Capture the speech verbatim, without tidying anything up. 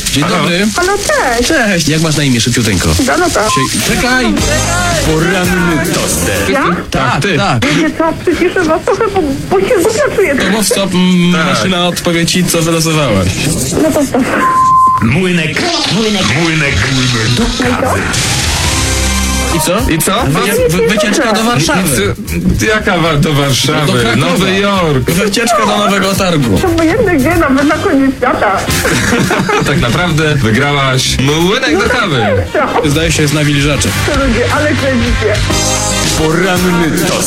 Dzień dobry. Halo, cześć. Cześć. Jak masz na imię, szybciuteńko? Danuta. Sie... Czekaj. Poranny toster. Ja? Tak, ty. Tak. Wiecie co, przyciszę was trochę, bo, bo się głupio czuję. To mów stop, m, maszyna odpowie ci, co wylosowałaś. No to stop. Młynek. Młynek. Młynek. Do kawy. I co? I co? Wycie... Wy... Wycieczka do Warszawy. Ty- Jaka wa- do Warszawy? Do Krakowa. Nowy Jork. Wycieczka do Nowego Targu. To obojętne gdzie, nawet na koniec świata. Tak naprawdę wygrałaś młynek do kawy. Co? Zdaje się, jest na wilżacze. To ludzie, ale kręcicie. Poranny toster.